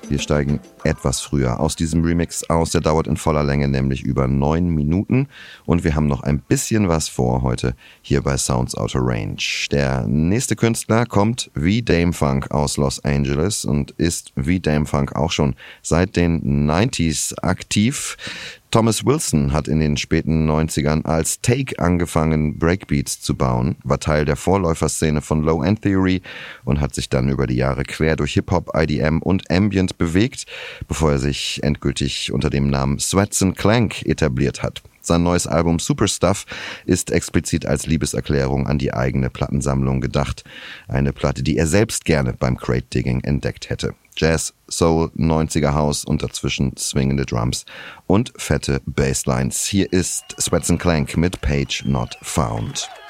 Wir steigen etwas früher aus diesem Remix aus. Der dauert in voller Länge nämlich über 9 Minuten. Und wir haben noch ein bisschen was vor heute hier bei Sounds Outer Range. Der nächste Künstler kommt wie Dame Funk aus Los Angeles und ist wie Dame Funk auch schon seit den 90s aktiv. Thomas Wilson hat in den späten 90ern als Take angefangen, Breakbeats zu bauen, war Teil der Vorläuferszene von Low End Theory und hat sich dann über die Jahre quer durch Hip-Hop, IDM und Ambient bewegt, bevor er sich endgültig unter dem Namen Sweats and Clank etabliert hat. Sein neues Album Super Stuff ist explizit als Liebeserklärung an die eigene Plattensammlung gedacht. Eine Platte, die er selbst gerne beim Crate Digging entdeckt hätte. Jazz, Soul, 90er House und dazwischen swingende Drums und fette Basslines. Hier ist Sweats and Clank mit Page Not Found.